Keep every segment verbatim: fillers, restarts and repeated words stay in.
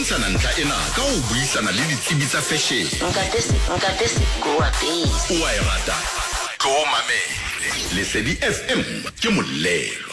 bontshana ntlha ena ka o buisana le ditsebi tsa fashion. Nkate se nkate se go a base. Wa e rata tlo mamele Lesedi F M ke molelo.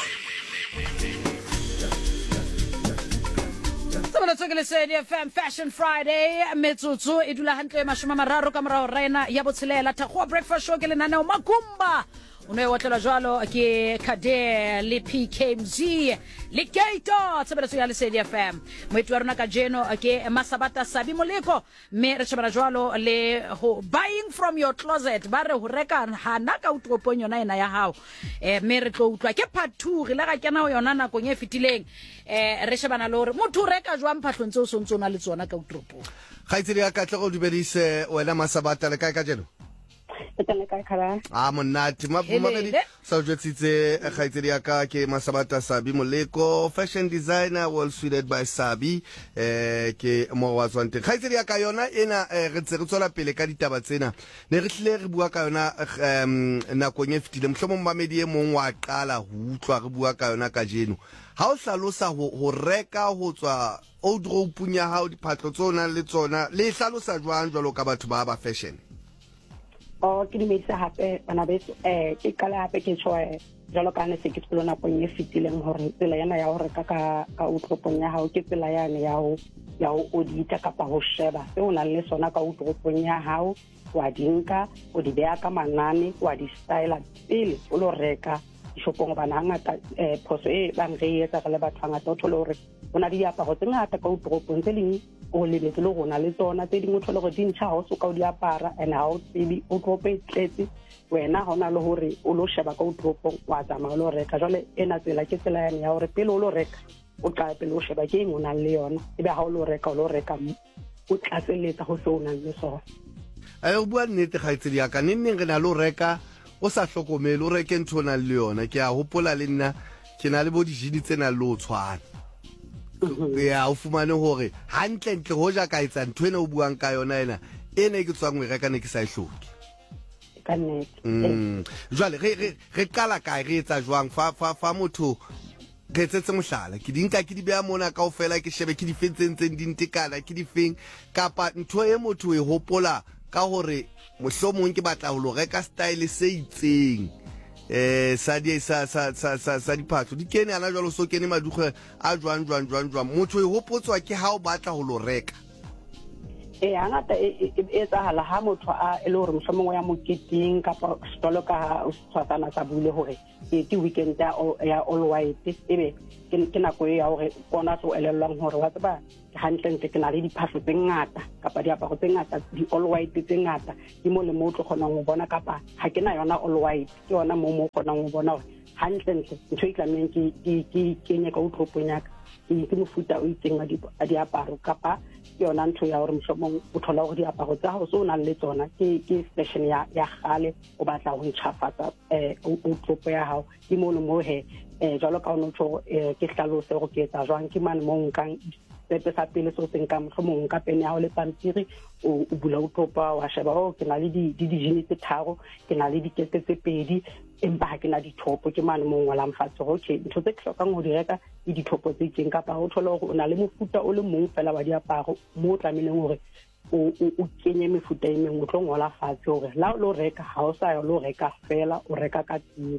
Lesedi F M Fashion Friday metsotso e dula hantle mashome mararo ka morao rena ya botshelela thakgoa breakfast show ke le nana o Makumba o ne wotlelwa jwalo ke Kade le P K M Z le Gato tsebetso ya Lesedi F M moetu wa rona ka jeno ke Masabata Sabi Moleko me re tshebana jwalo le ho buying from your closet ba re ho reka hana ka utropong yona ena ya hao eh me re tlo utlwa ke part two re la ga kena ho yona nako e fetileng eh re shebana le hore motho reka jwang phatlong tse o sontsona le tsona ka utropong ga itse ya ka tlego dubedise wena Masabata le kae ka jeno Etana ka khala ah monate mabedi sa jetsitse ga itse ya ka ke Masabata Sabi Moleko fashion designer well suited by Sabi eh ke mo wa tswante ga itse ya ka yona ena re tse re tsola pele ka ditaba tsena ne re tlile re bua ka yona em nako nye fitile mhlomo mmamedi e mong wa qala ho utlwa re bua ka yona ka jeno ha o hlalosa ho reka ho tswa o dropunya ha o diphatlo tsona le tsona le hlalosa jwang jwalo ka batho ba ba fashion o ke di metsa hape bana beso eh ke kala hape ke tshoe jalo ka ne se ke tsona po nye fitileng hore tsela yana ya hore ka ka ka utropong ya hao ke tsela yana ya ho ya ho audita ka pa ho sheba se ona le sona ka utropong ya hao wa dinka o di bea ka manane wa di style pele o lo reka shopong bana ngata eh phoso e bang re etsa le batho ngata o thole hore bona di aparo tse ngata ka utropong tse leng o le betse le gona le tsona tse dingwe thole go dintsha ho so ka o di apara and ha o tsebi o trope tletse wena hona le hore o lo sheba ka utropong wa tsama lo reka jole ena tsela ke tsela ya hore pele o lo reka o tla pele o sheba ke eng ona le yona ebe ha o lo reka o lo reka o tlatseletsa ho sona le sona a o bua nnete ga itse ya ka nne re na lo reka o sa hlokomele o reke ntona le yona ke a hopola le nna ke na le bo dijini tsena le o tshwana ya o fumane hore hantle ntle ho ja ka etsa nthwena o buang ka yona ena ene ke tswang o reka ne ke sa e hloke ka nne mm jwale re re kala ka re etsa jwang fa fa fa motho ke tsetse mohlala ke dinka ke di bea mona kaofela ke shebe ke di fentseng di ntekana ke di feng kapa ntho e motho e hopola ka hore mohlomong ke batla ho lo reka style se itseng eh sa di sa sa sa sa sa di phatlo di kene ana jwalo so kene madukwe a jwang jwang jwang jwang motho e hopotswa ke ha o batla ho lo reka e hangata e etsahala ha motho a ele hore mohlomong ya moketing kapa stolo ka o tshwatana sa bule hore ke weekend ya all white ebe ke nako ya hore bona so elellwang hore wa tseba hantle ke na le diphahlo tse ngata kapa diaparo tse ngata di all white tse ngata di mo le mo tlo kgona go bona kapa ha ke na yona all white ke yona mo mo kgona go bona hore hantle ntho e tlameng ke ke ke nya ka utropong ya ka ke mofuta o itseng a diaparo kapa yona ntho ya hore mohlomong o thola hore diaparo tsa hao so o nang le tsona ke ke fashion ya ya gale o batla ho ntšhafatsa eh utropo ya hao ke mo le mo he eh jalo ka ono tso ke hlalose go ke etsa jwang ke man mo nkang sepe sa pele so seng ka mohlomong ka pene ya ho le pampiri o bula utropa wa sheba o ke na le di di jini tse tharo ke na le dikete tse pedi empa ha ke na dithopo ke man mo ngwala mfatso okay ntho tse hlokang ho di reka di dithopo tse tseng kapa ho thola hore o na le mofuta o le mong fela wa diaparo mo tlameleng hore o o kenye mefuta e mengwe tlo ngola fatshe hore la lo reka ha o sa lo reka fela o reka ka tsebo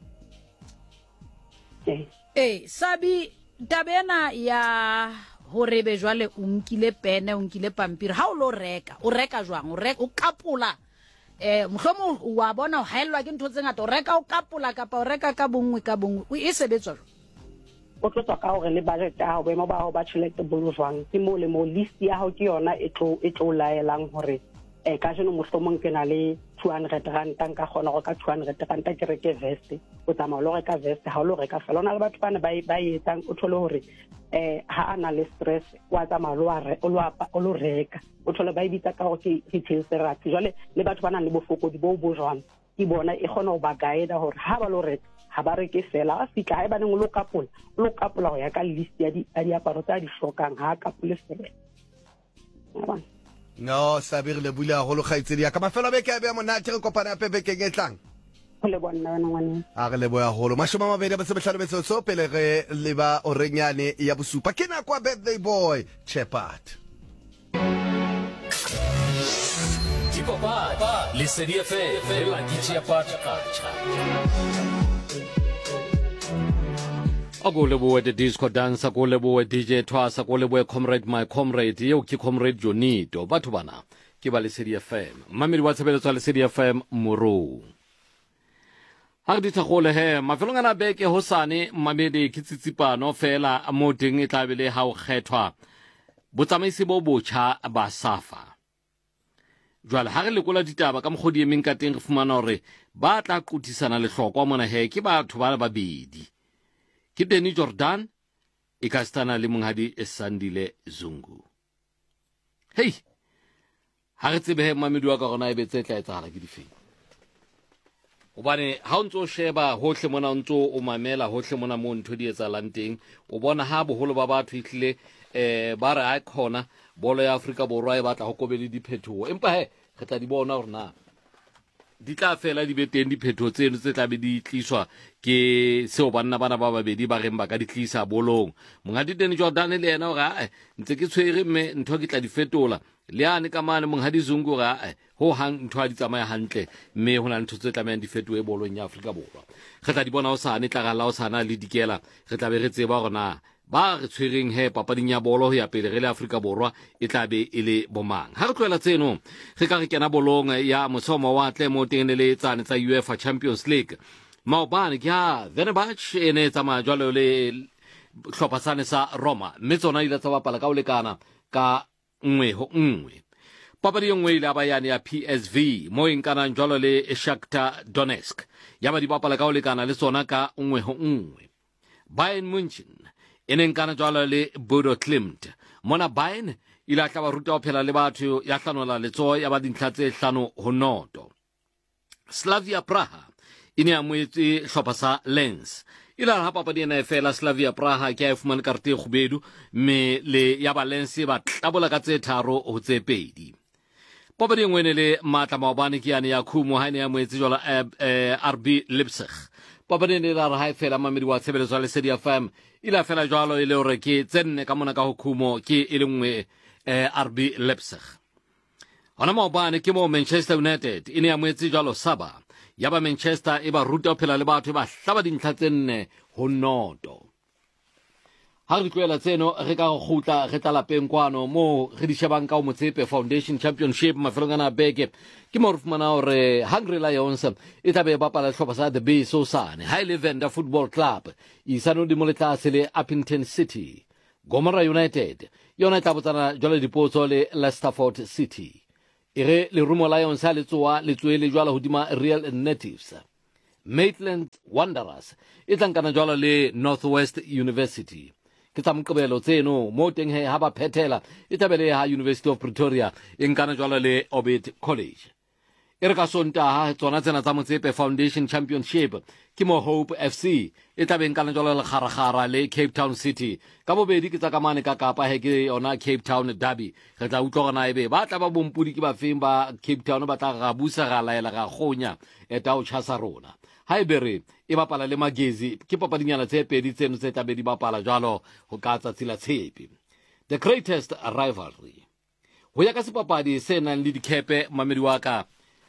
eh eh Sabi tabena ya hore be jwale o nkile pene o nkile pampiri ha o lo reka o reka jwang o reka o kapola eh mohlomong wa bona o haellwa ke ntho tse ngata o reka o kapola kapa o reka ka bongwe ka bongwe o e sebetswa o tlo tsaka hore le budget ya hao boemo ba hao ba tšhelete bo jwang ke mo le mo list ya hao ke yona e tlo e tlo laelang hore eh ka jeno mohlomong ke na le two hundred rand ka kgona go ka two hundred rand ke reke vest o tsamaya lo reka vest ha o lo reka fela ona le batho bana ba ba etsang o thole hore eh ha ana le stress wa tsamaya lo re o lo apa o lo reka o thole ba ibitsa ka go ke retail therapy jwale le batho bana le bofokodi bo bo jwang ke bona e kgona go ba guide hore ha ba lo reka ha ba reke fela a fitla ha ba neng lo kapola lo kapola go ya ka list ya di diaparo tsa di hlokang ha kapole fela no Sabir le bula go lo gaitse dia ka mafelo be ke be mona tse re kopana pepe ke getlang go le bona wena ngwane a re leboya holo mashoma mabedi ba sebehlano betso pele re leba orenyane ya bosupa ke na kwa birthday boy Chepat Papa, Lesedi F M, la D J Pacha. Ako leboe the disco dancer, ko leboe D J Twasa, ko leboe comrade my comrade, yo ki comrade Jonito, batho bana, ke ba Lesedi F M. Mamedi wa tshebeletso ya Lesedi F M Moro. Ha di tshagole he, mafelong ana beke hosane mamedi ke tsitsipano fela mo teng e tlabele ha o kgethwa. Botsamaisi bo botjha ba Safa. Jwale ha re lekola ditaba ka mogodi emeng ka teng re fumana hore ba tla qotisana le hlokwa mona he ke batho ba babedi ke Danny Jordan e ka stana le monghadi Sandile Zungu. Hey ha re tsebe he mamedi wa ka gona e betse tla etsahala ke difeng obane ha o ntso sheba hohle mona o ntso o mamela hohle mona mo ntho di etsalang teng o bona ha boholo ba batho itlile eh ba re a khona bolo ya Afrika Borwa e batla go kobele diphethogo empa he re tla di bona gore na di tla fela di beteng diphethogo tseno tse tla be di tliswa ke seo banna bana ba babedi ba reng ba ka di tlisa bolong mongadi Danny Jordan le yena ga ntse ke tshwere mme ntho ke tla di fetola le ane ka mane mongadi Zungu ga ho hang ntho a di tsamaya hantle mme hona ntho tse tlameang di fetoe bolong ya Afrika Borwa re tla di bona o sane tla ga la o sana le dikela re tla be re tseba gona ba re tshwereng he papading ya bolo ya pele re le Afrika Borwa e tla be e le bomang ha re tloela tseno re ka re kena bolong ya mosomo wa tle mo teng le tsane tsa UEFA Champions League maobane ke ha Fenerbahce ene tsamaya jwalo le hlophasane sa Roma mme tsona ile tsa bapala ka o lekana ka nngwe ho nngwe papadi e nngwe ile ba yana ya P S V mo inkana jwalo le Shakhtar Donetsk ya ba di bapala ka o lekana le tsona ka nngwe ho nngwe Bayern Munchen ene nkana jwalo le Bodo Klimt mona Bayern ila tla ba ruta ho phela le batho ya hlanola letso ya ba dintlha tse hlano ho noto Slavia Praha ine ya moetse hlopha sa Lens ila ha papadi ena e fela Slavia Praha ke a fumana karte khubedu me le ya ba Lens ba tlabola ka tse tharo ho tse pedi papadi engwe ne le matla maobane ke yana ya Khumo ha ine ya moetse jwala R B Leipzig papadi ne la ha fela mamedi wa tshebeletso le Lesedi F M ila fela jwalo ile hore ke tsenne ka mona ka ho Khumo ke ile nngwe R B Leipzig ona maobane ke mo Manchester United ine ya moetse jwalo Saba ya ba Manchester e ba ruta ho phela le batho ba hlaba dintlha tsenne ho noto ha re tloela tseno re ka go khutla re tla lapeng kwano mo re di shebang ka o Motsepe Foundation Championship mafelong ana beke ke mo re fumana hore Hungry Lions e tla be bapala hlopha sa The Bay so sane High Lavender Football Club e sano di moleta le Uppington City Gomora United yona tla botsana jwale dipotso le Leicesterford City ire le Rumo Lions ha le tsoa le tsoele jwala hodima Real Natives Maitland Wanderers e tlankana jwala le Northwest University ke tsa mqebelo tseno mo teng he ha ba phethela e tabele ha University of Pretoria e nkana jwala le Orbit College e re ka sonta ha tsona tsena tsa Motsepe Foundation Championship ke mo Hope F C e tabe nkana jwala le kharagara le Cape Town City ka bobedi ke tsa kamane ka Kapa he ke ona Cape Town Derby re tla utlwa ebe ba tla ba bompudi ke ba feng ba Cape Town ba tla ga busa ga laela ga gonya eta o chasa rona haibere e bapala le Magezi ke papadinyana tse pedi tseno tse tla be di bapala jwalo ho ka tsatsila tshepi the greatest rivalry ho ya ka sepapadi se nang le dikepe mamedi wa ka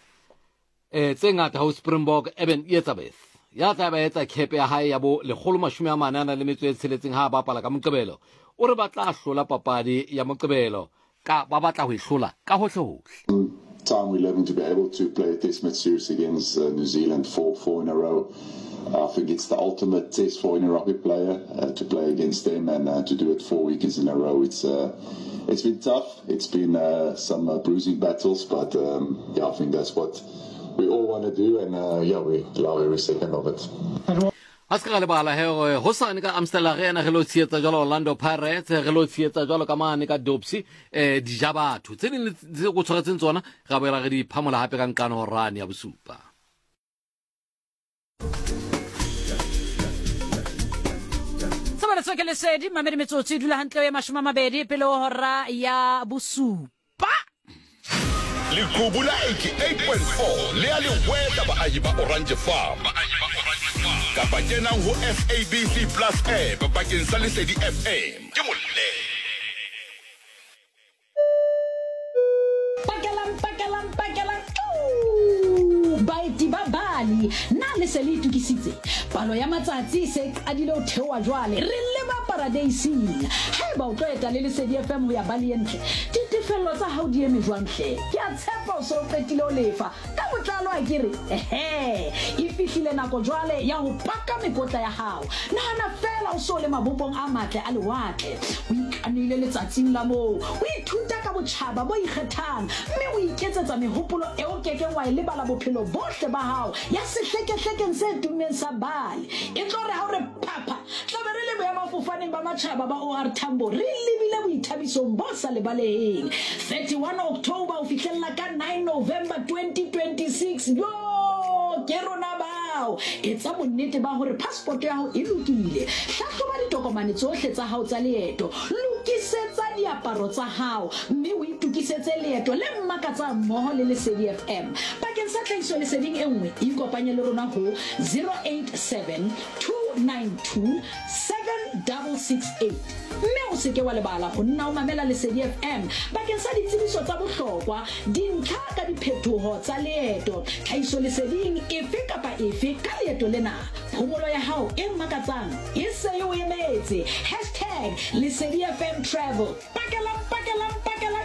eh tse ngata ho Springbok Eben Etzebeth ya tla ba etsa kepe ya hae ya bo le kholo mashome a manana le metso e tsheletseng ha bapala ka Moqebelo o re batla hlola papadi ya Moqebelo ka ba batla ho ihlola ka hohle hohle time we live in to be able to play a test match series against uh, New Zealand four four in a row. Uh, I think it's the ultimate test for any rugby player uh, to play against them and uh, to do it four weekends in a row. It's uh, it's been tough. It's been uh, some uh, bruising battles, but um, yeah, I think that's what we all want to do, and uh, yeah, we love every second of it. Aska le bala he Hosane ka Amsterdam Arena re lo tsietsa jalo Orlando Pirates re lo tsietsa jalo ka mane ka Dobsi eh di jabatho tse ding tse go tshwaretseng tsona ga ba re di phamola hape ka nkano horane ya bosupa Sabana tsweke Lesedi mamedi metsotsi dula hantle ya mashoma mabedi pele o hora ya bosupa le khubula eighty-eight point four le a le weta baahi ba Orange Farm kapa kenang ho S A B C Plus app bakeng sa Lesedi F M ke molle Pakalam pakalam pakalam baiti ba bali na le se le tukisitse palo ya matsatsi se qadile o thewa jwale re le ba paradiseing ha ba o tloeta le Lesedi F M ho ya balientle ditefello tsa hao di eme jwantle ke a tshepa o so petile o lefa ka botlalo a kere ehe e fihlile nako jwale ya ho paka mekotla ya hao nahana fela o so le mabopong a matle a lewatle o ikanile letsatsing la mo o ithuta ka botjhaba bo ikgethang mme o iketsetsa mehopolo e o keke wa ile bala bophelo bohle ba hao ya sehlekehlekeng se tumeng sa bale e tlo re ha o re papa tla be re le boema fofaneng ba matjhaba ba O R Tambo re lebile boithabisong bo sa lebaleng thirty-one October o fihlella ka nine November twenty twenty-six yo ke rona bao etsa bonnete ba hore passport ya hao e lokile hlahloba ditokomane tsohle tsa hao tsa leeto lokisetsa diaparo tsa hao mme o itukisetse leeto le mmakatsa mmoho le Lesedi F M bakeng sa tlhahiso leseding e nngwe ikopanye le rona ho zero eight seven two nine two seven six six eight mme o seke wa lebala go nna o mamela Lesedi F M bakeng sa ditsebiso tsa bohlokwa dintlha ka diphetoho tsa leeto tlhahiso leseding efe kapa efe ka leeto lena phomolo ya hao e makatsang e se yo emetse hashtag Lesedi F M travel pakela pakela pakela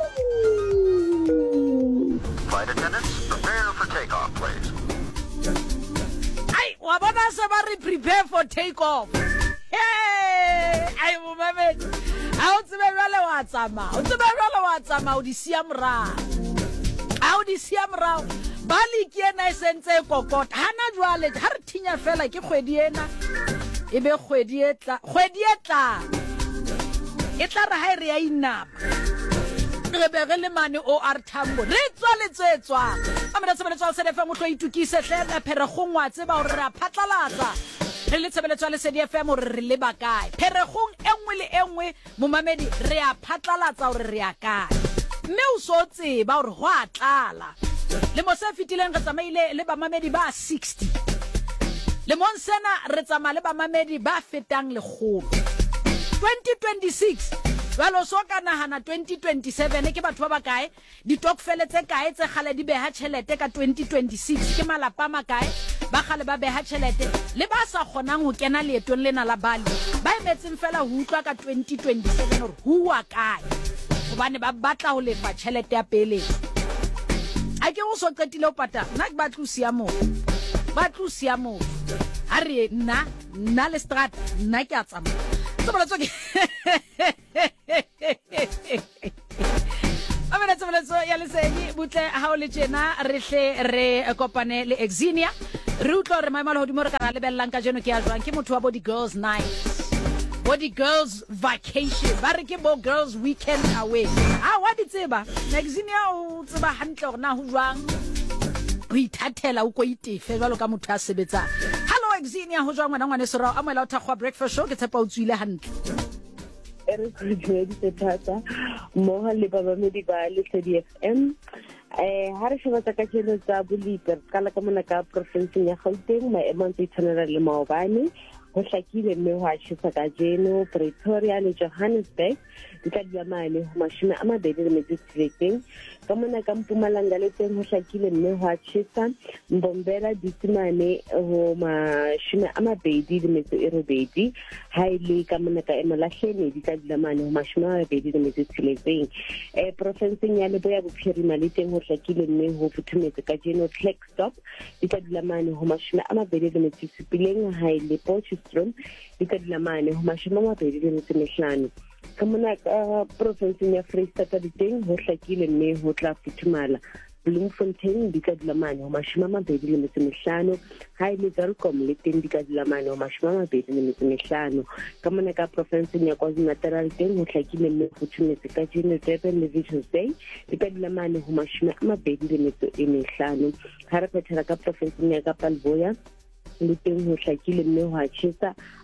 Flight attendants, prepare for takeoff, please. Ai wa bona se ba re prepare for takeoff hey ai mo mame a o tsebe jwale wa tsama o tsebe jwale wa tsama o di sia mra a o di sia mra ba le ke ena e sentse kokota hana jwale ha re thinya fela ke kgwedi ena e be kgwedi etla kgwedi etla etla re ha re ya inama re be re le mane O R Tambo re tswa letsetswa a mena tsebeletswa le Lesedi F M o tlo itukise hle pheregong wa tseba hore re a phatlalatsa re le tsebeletswa le Lesedi F M hore re le bakae pheregong enngwe le enngwe momamedi re a phatlalatsa hore re a kae mme o so tseba hore ho a tlala le mo se fitileng re tsamaile le bamamedi ba sixty le monsena re tsamaya le bamamedi ba fetang le kgolo twenty twenty-six Walo so ka nahana twenty twenty-seven ke batho ba bakae ditokfele tse kae tse gale di beha tšhelete ka twenty twenty-six ke malapa makae ba gale ba beha tšhelete le ba sa kgonang ho kena leetong lena la Bali ba emetseng fela ho utlwa ka twenty twenty-seven hore huwa kae hobane ba batla ho lefa tšhelete ya pele a ke o so qetile ho pata nna ke ba tlusia mo ba tlusia mo a re nna nna le strat nna ke a tsamaya Somebody talking. Amena tsebeletse ya Lesedi butle ha o le tjena re hle re kopane le Exenia re utlwa re maemalo hodimo re ka le bellang ka jeno ke a jwang ke motho wa Body Girls Night Body Girls Vacation ba re ke Bo Girls Weekend Away ah wa di tseba Exenia o tseba hantle hore na ho jwang o ithathela o ko itefe jwalo ka motho a sebetsa Exenia ho jwa ngwana ngwane sera a moela o thagwa breakfast show ke tshepa o tswile hantle ere kgwedi se thata mo ha le baba me di ba Lesedi F M eh ha re sheba tsa ka tseno tsa boliper kala ka mona ka province ya Gauteng maemo ntse tshwanela le maobane ho hlakile mme ho a tshisa ka jeno Pretoria le Johannesburg di tla di amane ho mashome a mabedi le metso tsheletseng ka mona ka Mpumalanga le teng ho hlakile mme ho a tshisa Mbombela di tsimane ho mashome a mabedi le metso e robedi ha ile ka mona ka Emalahleni di tla di amane ho mashome a mabedi le metso tsheletseng eh province ya Leboya Bophirima le teng ho hlakile mme ho futhumetse ka jeno Klerksdorp di tla di amane ho mashome a mabedi le metso tsheletseng ha ile Potchefstroom di tla di amane ho mashome a mabedi le metso mehlano ka mona ka province ya Freistata di teng ho hlakile mme ho tla futhumala Bloemfontein di ka dilamane ho mashome a mabedi le metso mehlano ha ile Welkom le teng di ka dilamane ho mashome a mabedi le metso mehlano ka mona ka province ya KwaZulu-Natal teng ho hlakile mme ho futhumetse ka jeno Durban le Visions Bay di ka dilamane ho mashome a mabedi le metso e mehlano ha re phethela ka province ya Kapa Leboya le teng ho hlakile mme ho a tshisa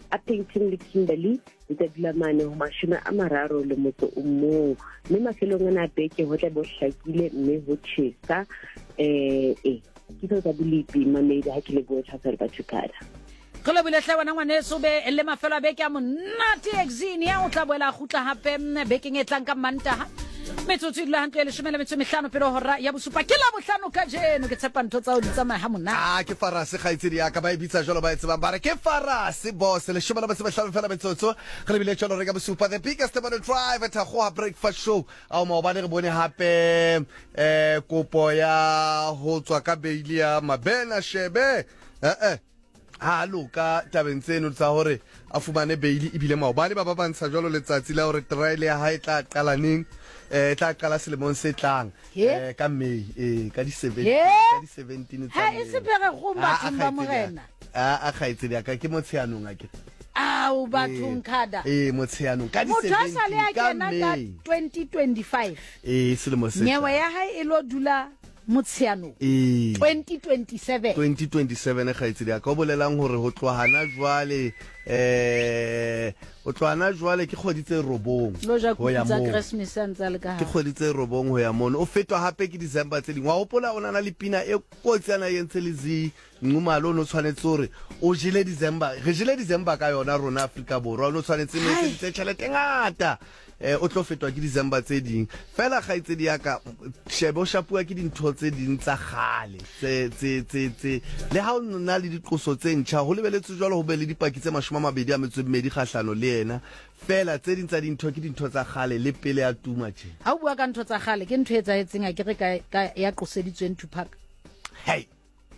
a painting le Kimberley ntse dula mane ho mashome a mararo le motso o mong mme mafelong ana beke ho tla bo hlakile mme ho tjhesa eh eh ke tsa Bulipi Mamedi ha ke le go tshwara ba thukada go le bile hlwana ngwaneso be le mafelo a beke a monate exini ya o tla boela gutla hape beke e tlang ka Mantaha metsotso ile hantle le shomela metso mehlano pele hora ya bosupa ke la bohlano ka jeno ke tshepa ntho tsa o di tsamaya ha mona ah ke farase khaitsedi ya ka ba ibitsa jolo ba etsebang bare ke farase boss le shomela metso mehlano fela metsotso re le bile jolo re ka bosupa the biggest morning drive at a breakfast show a mo ba le re bone hape eh kopo ya ho tswa ka beili ya Mabena Shebe eh eh ha loka tabeng tseno tsa hore a fumane beili ibile maobane ba ba bantsha jolo letsatsi la hore trial ya ha e tla qala neng eh tla qala selemong se tlang eh ka May eh ka di seventeen ka di seventeen tsa ha e se pere go batho ba morena a a khaitse ya ka ke motsheanong a ke au bathong khada eh motsheanong ka di seventeen ka May twenty twenty-five eh selemo se nyewe ya ha e lo dula motsheanong twenty twenty-seven twenty twenty-seven ga itse ya ka bolelang hore ho tlohana jwale eh o tlohana jwale ke kgoditse robong ho ya mo Christmas antsa le ka ke kgoditse robong ho ya mono o fetwa hape ke December tse dingwa o pola ona na le pina e kotsana yentse lezi ngumalo no tshwanetse hore o jile December re jile December ka yona rona Afrika Borwa no tshwanetse ne tse tšhelete ngata eh o tlo fetwa ke December tse ding fela ga itse di yaka shebo shapua ke dintho tse ding tsa gale tse tse tse tse le ha o nna le diqoso tse ntšha ho lebeletse jwalo ho be le dipaki tse mashome a mabedi a metso mmedi kgahlano le yena fela tse ding tsa dintho ke dintho tsa gale le pele ya tuma tje ha o bua ka ntho tsa gale ke ntho e tsaetseng a ke re ka ya qoseditsweng Tupac hey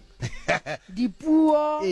dipuo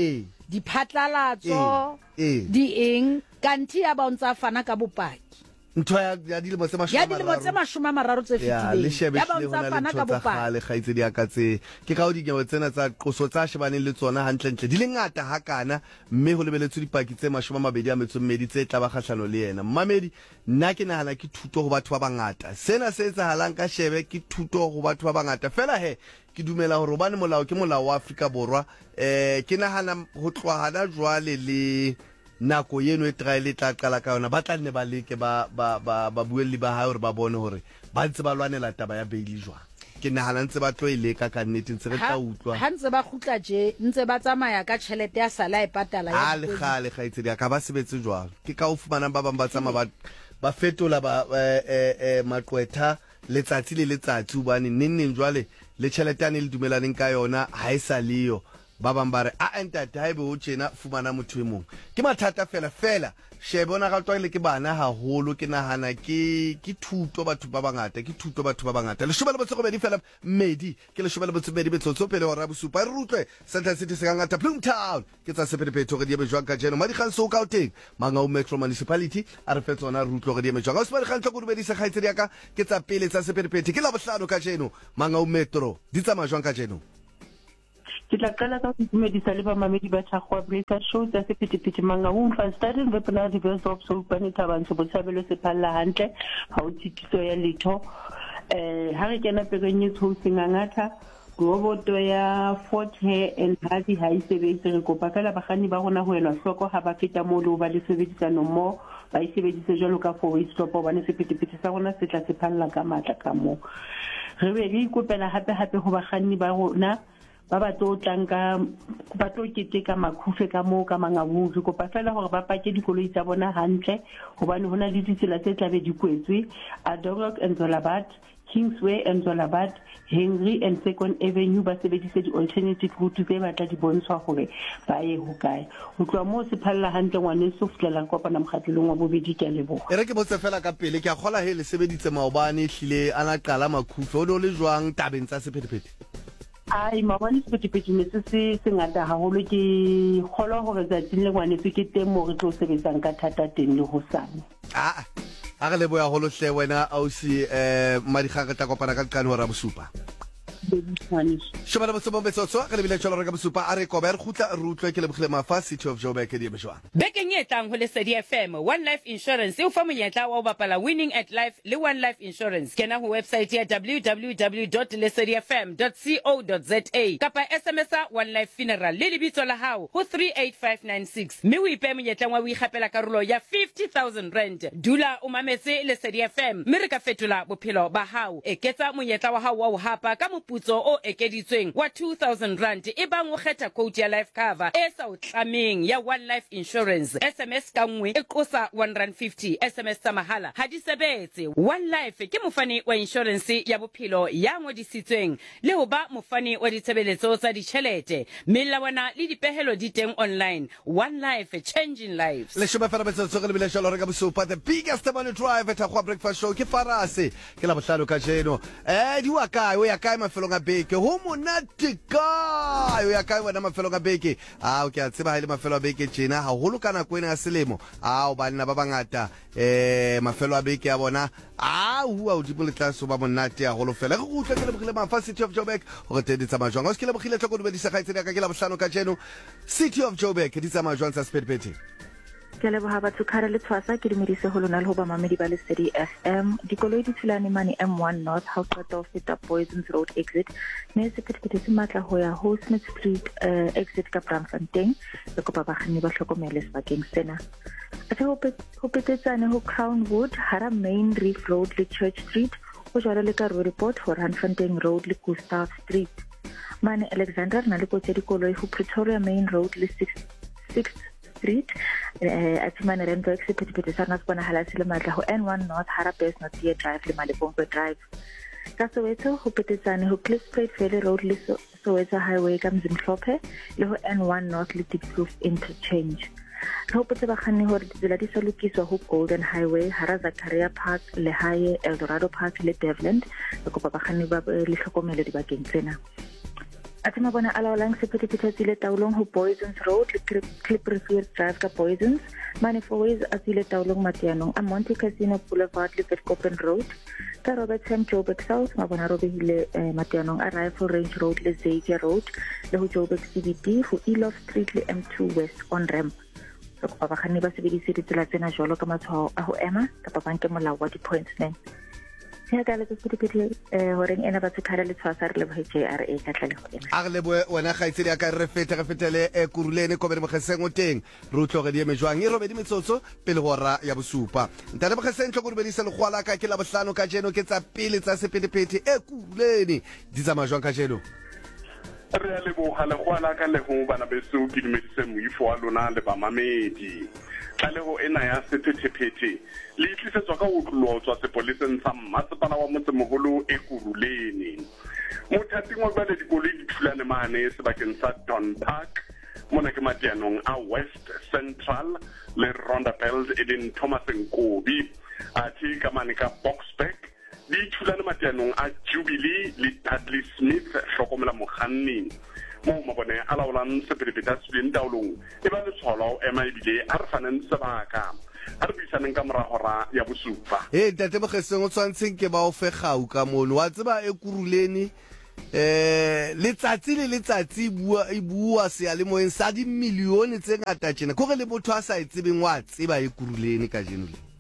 diphatlalatso di eng kanthi ya ba ntsa fana ka bopaki ntho ya dilemo tse mashome ya dilemo tse mashome a mararo tse fitileng ya ba ntsa fana ka bopaki le gaitse di aka tse ke ka o dinyewe tsena tsa qoso tsa shebaneng le tsona hantle ntle di le ngata hakana mme ho lebeletswe dipaki tse mashome a mabedi a metso mmedi tse tla ba kgahlano le yena Mamedi nna ke nahana ke thuto go batho ba bangata sena se etsahalang ka Shebe ke thuto go batho ba bangata fela he ke dumela hore bane molao ke molao wa Afrika Borwa eh ke nahana ho tlwahana jwale le nako yeno e trial e tla qala ka yona ba tla nne ba leke ba ba ba buelli ba ha hore ba bone hore ba ntse ba lwanela taba ya beili jwa ke nahana ntse ba tlo ile ka ka nnete ntse re tla utlwa ha ntse ba khutla je ntse ba tsamaya ka tšhelete ya sala e patala ya le gale ga itse di ka ba sebetse jwa ke ka o fumana ba bang ba tsama ba ba fetola ba eh eh maqwetha letsatsi le letsatsi ubane nenneng jwale le tšhelete ya ne le dumelaneng ka yona ha e sa leyo ba bang ba re a entate haebe o tjena fumana motho e mong ke mathata fela fela shebona ga tswa le ke bana haholo ke nahana ke ke thuto batho ba bangata ke thuto batho ba bangata le shobela botse go be di fela Mmedi ke le shobela botse Mmedi betsotso pele hora bosupa re rutlwe Central City se ka ngata Bloomtown ke tsa sephelephetho re di be jwa ka jeno madi kgang so ka uteng manga o Metro Municipality a re fetsona re rutlwe re di be jwa ga se ba kgang tlo go be di se kgaitse ya ka ke tsa pele tsa sephelephetho ke la bohlano ka jeno manga o Metro di tsa majwa ka jeno ke tla qala ka go dumedisa le bamamedi ba Thakgwa breakfast show tsa sephetephete Mangaung van Staden le pela diverse of so pane thabantsho botshabelo se phalla hantle ha o tshitiso ya letho eh ha re kena perenyetso ho sengangata roboto ya Fort Hare and Hardy ha e sebetse re kopa fela bagani ba rona ho elwa hloko ha ba feta mo le ba le sebedisano mo ba e sebedise jalo ka for stop ba ne sephetephete sa rona se tla se phalla ka matla ka mo re be re ikopela hape hape ho bagani ba rona ba ba tlo tlanka ba tlo keteka makhufe ka mo ka Mangaung re kopa fela hore ba pake dikoloi tsa bona hantle hobane hona le ditsela tse tlabe di kwetswe Adorok and Zolabat Kingsway and Zolabat Henry and Second Avenue ba sebedise di alternative route tse ba tla di bontsha hore ba ye ho kae ho tloa mo se phalla hantle ngwane so fitlela kopana mokgatlelong wa bobedi ke lebo e re ke botse fela ka pele ke a gola he le sebeditse maobane hlile ana qala makhufe o le jwang tabeng tsa sephetephete ai mabane sephetephete ne se se ngata haholo ke kgolwa hore tsatsing le ngwane se ke teng mo re tlo sebetsang ka thata teng le ho sana a a re le boya holo hle wena ausi eh madiga re tla kopana ka qane hora bosupa shobana bosomo betsotso ka lebile tsholo re ka bosupa a re koba re khutla re utlwe ke lebogile mafa City of Joburg ke di beshwa bekeng e tlang ho Lesedi F M. One Life Insurance e fa monyetla wa ho bapala Winning at Life le One Life Insurance. Kena ho website ya w w w dot lesedi f m dot co dot za kapa S M S a One Life Funeral le lebitso la hao ho three eight five nine six mme o ipe monyetla wa o ikgapela karolo ya fifty thousand rand. Dula o mametse Lesedi F M mme re ka fetola bophelo ba hao. Eketsa monyetla wa hao wa ho hapa ka moputso o ekeditsweng wa two thousand rand e bang o kgetha quote ya life cover e sa o tlameng ya One Life Insurance. S M S ka nngwe e qosa one rand fifty. S M S tsa mahala ha di sebetse. One Life ke mofani wa insurance ya bophelo ya ngodisitsweng le ho ba mofani wa ditshebeletso tsa ditjhelete. Melawana le dipehelo di teng online. One Life, changing lives. le shoba fela betsotso ke lebile tsholo re ka bosupa the biggest money drive at Akwa Breakfast Show ke farase ke la bohlalo ka jeno eh di wa kae o ya kae mafelo ga beke ho monate ka o ya kae wena mafelo ga beke a o ke a tseba ha ile mafelo a beke tjena ha holo kana kwena ya selemo a o banna ba bangata eh mafelo a beke a bona a hua o di boletlaso ba monate a holo fela re go utlwa ke le bogile mafa City of Joburg go te ditsa majwang o se ke le bogile tloko di sa gaitsedi ka ke la bohlano ka jeno City of Joburg di tsa majwang sa spedpeti ke leboha batho khare le tshwasa ke dumedise ho lona le ho ba mamedi ba Lesedi F M. Dikoloi di tshilane mane M one North ha o qeta ho feta Poisons Road exit ne se phethephethe se matla ho ya ho Smith Street uh, exit ka Braamfontein le kopa bakganni ba hlokomele sebakeng sena. Athe ho petetsane ho Crownwood hara Main Reef Road le Church Street ho jwale le ka report ho Randfontein Road le Gustav Street. Mane Alexander na le kotse dikoloi ho Pretoria Main Road le sixth Street eh atimane rento exit phethephethe sa nna bona hala sele matla ho N one North hara Besnot Drive le Malebombo Drive. Ka Soweto ho petetsane ho Cliffside Valley Road le Soweto Highway ka Mzimhlophe le ho N one North le Diepkloof Interchange. Ho petsa bakganni hore ditsela di sa lokiswa ho Golden Highway hara Zakaria Park le Haye Eldorado Park le Devland le kopa bakganni ba le hlokomele dibakeng tsena. Atima bona alaolang sephethephethe tsile taolong ho Poisons Road le Clipperfield Drive ka Poisons mane fourways a tsile taolong Matianong a Monte Casino Boulevard le Vetkoppen Road ka Robertson Joburg South ma bona robehile eh, Matianong a Rifle Range Road le Xavier Road le ho Joburg C B D ho Elof Street le M two West on ramp. So ba bakganni ba sebedise ditsela tsena jwalo ka matshwao a ho ema kapa banke molao wa di-points nine. Ya ka le sephethephethe eh horeng ena ba tshikhala le tshwasa re le J R A ka tlale go ena a re le bo wena ga itsedi ka re fete re fetele e kurulene ko bere mogeseng o teng re utloge di emejwang e robedi metsotso pele go ra ya bosupa ntale mogeseng tlo go robedisa le gwala ka ke la bohlano ka jeno ke tsa pele tsa sephethephethe e kurulene di tsa majwang ka jeno re le bo gale gwala ka le go bana beso ke dumedise moifo wa lona le ba mamedi tlaleho ena ya sephethephethe le itlisetswa ka ho tlowa tswa sepoleseng sa mmasepala wa motsemoholo e kurulene mothating wa bale dikoloi di thulane mane sebakeng sa Don Park mona ke Matianong a West Central le Rondabelt e leng Thomas Nkobi a thi ka mane ka Boxback di thulane Matianong a Jubilee le Dudley Smith hlokomela mokganni mo mabone a laolang sephethephethe a tswileng taolong e ba le tsholo ema ebile a re faneng sebaka a re buisaneng ka moragora ya bosupa e tate mogeseng o tshwantseng ke ba o fe gau ka mono wa tseba e kurulene eh letsatsi le letsatsi bua e bua se ale moeng sa di milione tse ngata tjena go re le motho a sa itsebeng wa tseba e kurulene ka jeno le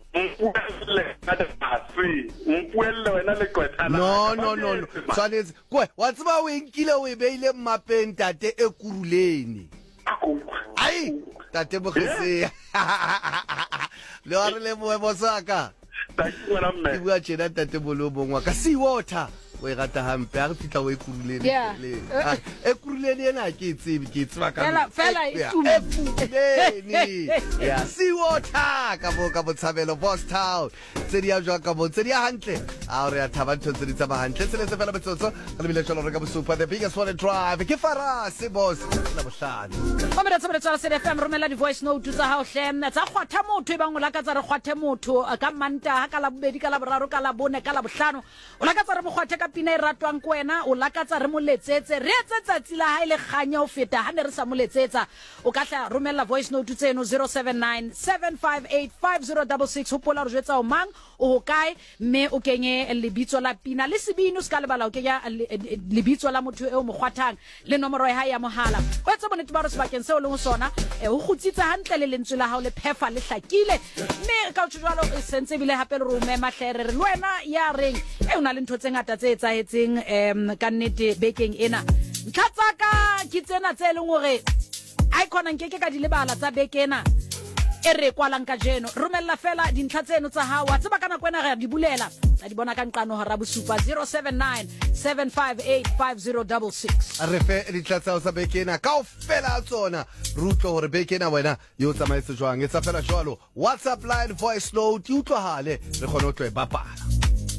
no no no no tshwanetse kwe wa tseba o enkile o e beile mmapeng tate e kurulene ai tate mogeseng le wa re le moe bosaka ke bua tjena tate bolobong wa ka sea water o e rata hampe a re fitla o e kurulene e kurulene ena ke tsebe ke tseba ka fela e kurulene ya sea water ka bo ka botshabelo Boss Town tse di a jwa ka bo tse di a hantle a re a thaba ntho tse di tsa hantle se le se fela betsotso ka lebile tsholo re ka bosupa the biggest one drive ke farase boss la bohlano o mera tsebe tsala Lesedi F M romela di voice note tsa hao hle tsa kgwatha motho e bang o lakatsa re kgwathe motho ka manta ka la bobedi ka la boraro ka la bone ka la bohlano o lakatsa re mogwathe ka pina e ratwang ko wena o lakatsa re moletsetse re etsetsa tsila ha ile kganya o feta ha ne re sa moletsetsa o ka tla romela voice note tseno zero seven nine seven five eight five zero six six hopola re jwetsa o mang o kae mme o kenye lebitso la pina le sebino ska lebala o kenya lebitso la motho eo mo kgwathang le nomoro ya hae ya mohala o etsa bonete ba re sebakeng se o leng sona o kgutsitse hantle le lentswe la hao le phefa le hlakile mme ka tshwalo e sentse bile hape le rome mahlere re lwena ya reng e una le ntho tse ngata tse etsaetseng em ka nnete bekeng ena ntlhatsaka ke tsena tse leng hore icon nkeke ka di lebala tsa bekena e re kwalang ka jeno romella fela dintlha tseno tsa hao wa tseba kana kwena ga di bulela a di bona ka nqano hara bosupa zero seven nine seven five eight five zero six six re fe dintlha tsa sa bekena ka ofela tsona rutlo hore bekena wena yo tsamaetse jwang etsa fela jwalo WhatsApp line voice note utlwahale re kgone ho tlo e bapala